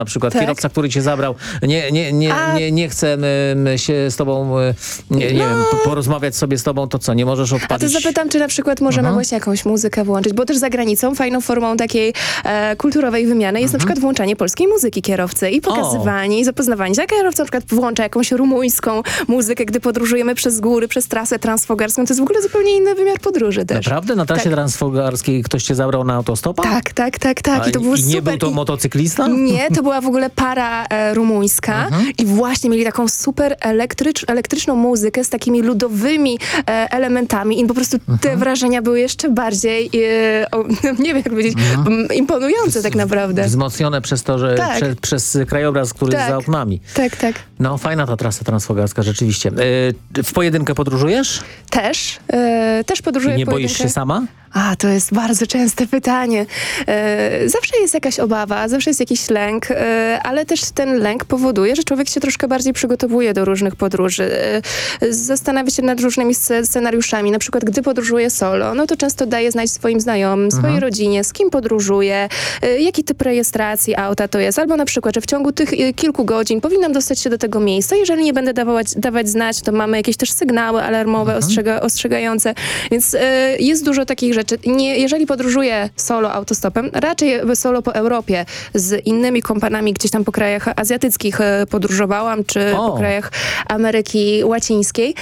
Na przykład Tak. kierowca, który cię zabrał, nie chce się z tobą, nie wiem, porozmawiać sobie z tobą, to co, nie możesz A to odpalić? zapytam, czy na przykład możemy właśnie jakąś muzykę włączyć, bo też za granicą fajną formą takiej kulturowej wymiany jest na przykład włączanie polskiej muzyki kierowcy i pokazywanie, i zapoznawanie się. Jak kierowca na przykład włącza jakąś rumuńską muzykę, gdy podróżujemy przez góry, przez trasę transfogarską, to jest w ogóle zupełnie inny wymiar podróży też. Naprawdę? Na trasie transfogarskiej ktoś cię zabrał na autostopa? Tak. I to było I nie super. był to motocyklista? Nie, to była w ogóle para rumuńska i właśnie mieli taką super elektryczną muzykę z takimi ludowymi elementami i po prostu te wrażenia były jeszcze bardziej, nie wiem jak powiedzieć, imponujące tak naprawdę. Wzmocnione przez to, że przez krajobraz, który jest za oknami. Tak. No, fajna ta trasa transfogarska, rzeczywiście. W pojedynkę podróżujesz? Też podróżuję I nie w boisz pojedynkę. się sama? To jest bardzo częste pytanie. Zawsze jest jakaś obawa, zawsze jest jakiś lęk, ale też ten lęk powoduje, że człowiek się troszkę bardziej przygotowuje do różnych podróży. Zastanawia się nad różnymi scenariuszami. Na przykład, gdy podróżuję solo, no to często daję znać swoim znajomym, swojej rodzinie, z kim podróżuję, jaki typ rejestracji auta to jest. Albo na przykład, że w ciągu tych kilku godzin powinnam dostać się do tego miejsca. Jeżeli nie będę dawać znać, to mamy jakieś też sygnały alarmowe, ostrzegające. Więc jest dużo takich rzeczy. Jeżeli podróżuję solo autostopem, raczej solo po Europie z innymi kompanami gdzieś tam po krajach azjatyckich podróżowałam, czy po krajach Ameryki Łacińskiej,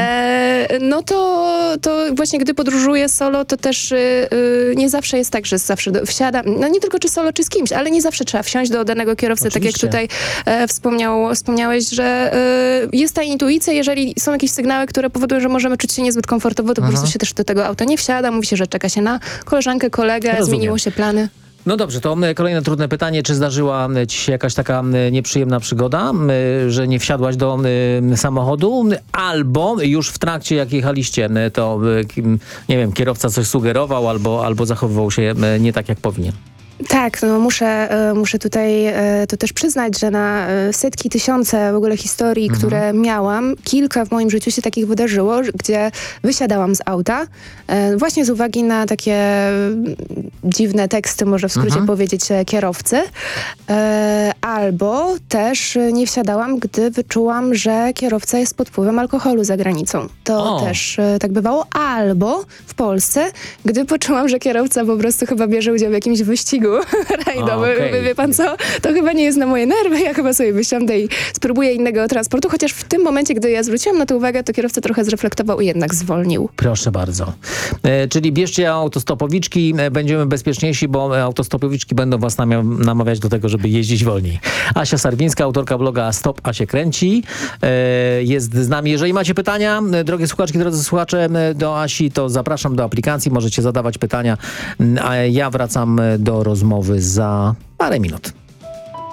no to właśnie gdy podróżuję solo, to też nie zawsze jest tak, że zawsze wsiadam, no nie tylko czy solo, czy z kimś, ale nie zawsze trzeba wsiąść do danego kierowcy, Oczywiście. tak jak tutaj wspomniałeś, że jest ta intuicja, jeżeli są jakieś sygnały, które powodują, że możemy czuć się niezbyt komfortowo, to po prostu się też do tego auta nie wsiada, mówi się, że czeka się na koleżankę, kolegę, Rozumiem. zmieniło się plany. No dobrze, to kolejne trudne pytanie. Czy zdarzyła ci się jakaś taka nieprzyjemna przygoda, że nie wsiadłaś do samochodu? Albo już w trakcie, jak jechaliście, to nie wiem, kierowca coś sugerował albo zachowywał się nie tak, jak powinien? Tak, no muszę tutaj to też przyznać, że na setki, tysiące w ogóle historii, które miałam, kilka w moim życiu się takich wydarzyło, gdzie wysiadałam z auta, właśnie z uwagi na takie dziwne teksty, może w skrócie powiedzieć, kierowcy, albo też nie wsiadałam, gdy wyczułam, że kierowca jest pod wpływem alkoholu za granicą. To też tak bywało. Albo w Polsce, gdy poczułam, że kierowca po prostu chyba bierze udział w jakimś wyścigu rajdowy. Wie pan co? To chyba nie jest na moje nerwy, ja chyba sobie wysiądę i spróbuję innego transportu, chociaż w tym momencie, gdy ja zwróciłam na to uwagę, to kierowca trochę zreflektował i jednak zwolnił. Proszę bardzo. Czyli bierzcie autostopowiczki, będziemy bezpieczniejsi, bo autostopowiczki będą was namawiać do tego, żeby jeździć wolniej. Asia Sarwińska, autorka bloga Stop, A się kręci, jest z nami. Jeżeli macie pytania, drogie słuchaczki, drodzy słuchacze, do Asi, to zapraszam do aplikacji, możecie zadawać pytania, a ja wracam do rozmowy za parę minut.